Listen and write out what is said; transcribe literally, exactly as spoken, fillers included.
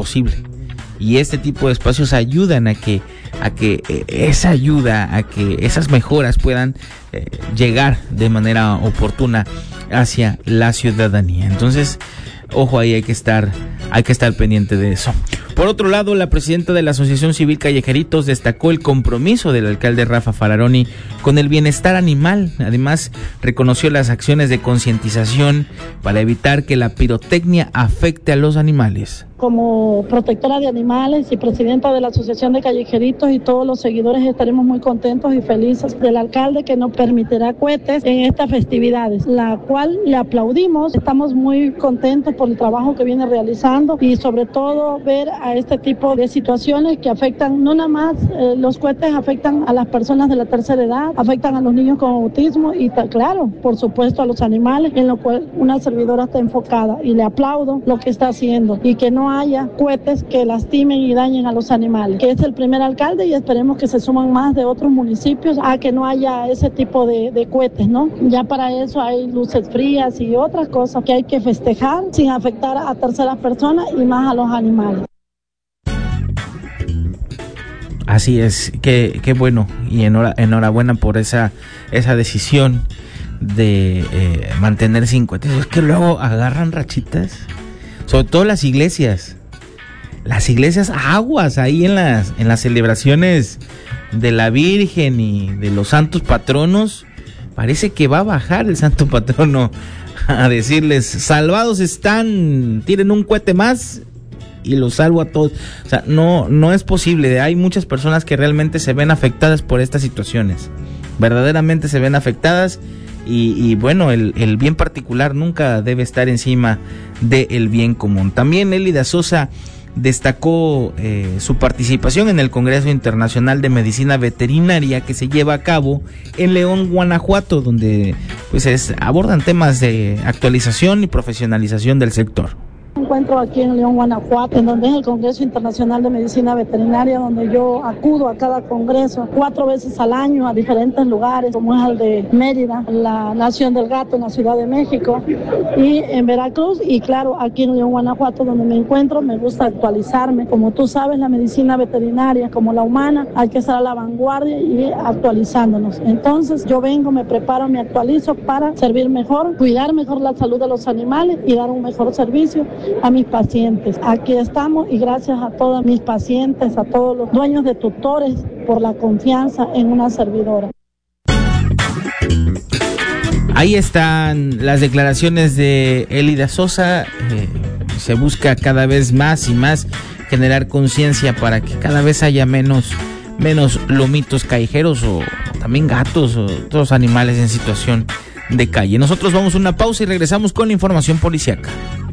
posible. Y este tipo de espacios ayudan a que a que eh, esa ayuda, a que esas mejoras puedan eh, llegar de manera oportuna hacia la ciudadanía. Entonces, ojo, ahí hay que estar hay que estar pendiente de eso. Por otro lado, la presidenta de la Asociación Civil Callejeritos destacó el compromiso del alcalde Rafa Fararoni con el bienestar animal. Además, reconoció las acciones de concientización para evitar que la pirotecnia afecte a los animales. Como protectora de animales y presidenta de la Asociación de Callejeritos y todos los seguidores estaremos muy contentos y felices del alcalde que nos permitirá cohetes en estas festividades, la cual le aplaudimos. Estamos muy contentos por el trabajo que viene realizando y sobre todo ver a este tipo de situaciones que afectan, no nada más eh, los cohetes afectan a las personas de la tercera edad, afectan a los niños con autismo y claro, por supuesto a los animales, en lo cual una servidora está enfocada y le aplaudo lo que está haciendo y que no haya cohetes que lastimen y dañen a los animales, que es el primer alcalde y esperemos que se suman más de otros municipios a que no haya ese tipo de, de cohetes, ¿no? Ya para eso hay luces frías y otras cosas que hay que festejar sin afectar a terceras personas y más a los animales. Así es, qué, qué bueno y enhora, enhorabuena por esa, esa decisión de eh, mantener sin cohetes. Es que luego agarran rachitas. Sobre todo las iglesias, las iglesias aguas ahí en las en las celebraciones de la Virgen y de los santos patronos. Parece que va a bajar el santo patrono a decirles, salvados están, tienen un cohete más y los salvo a todos. O sea, no, no es posible. Hay muchas personas que realmente se ven afectadas por estas situaciones. Verdaderamente se ven afectadas. Y, y bueno, el, el bien particular nunca debe estar encima del bien común. También Elida Sosa destacó eh, su participación en el Congreso Internacional de Medicina Veterinaria que se lleva a cabo en León, Guanajuato, donde pues es, abordan temas de actualización y profesionalización del sector. Me encuentro aquí en León, Guanajuato, en donde es el Congreso Internacional de Medicina Veterinaria, donde yo acudo a cada congreso cuatro veces al año a diferentes lugares, como es el de Mérida, la Nación del Gato en la Ciudad de México y en Veracruz, y claro, aquí en León, Guanajuato, donde me encuentro, me gusta actualizarme. Como tú sabes, la medicina veterinaria, como la humana, hay que estar a la vanguardia y actualizándonos. Entonces, yo vengo, me preparo, me actualizo para servir mejor, cuidar mejor la salud de los animales y dar un mejor servicio a mis pacientes. Aquí estamos y gracias a todos mis pacientes, a todos los dueños de tutores por la confianza en una servidora. Ahí están las declaraciones de Elida Sosa. Eh, se busca cada vez más y más generar conciencia para que cada vez haya menos, menos lomitos callejeros o también gatos o otros animales en situación de calle. Nosotros vamos a una pausa y regresamos con la información policíaca.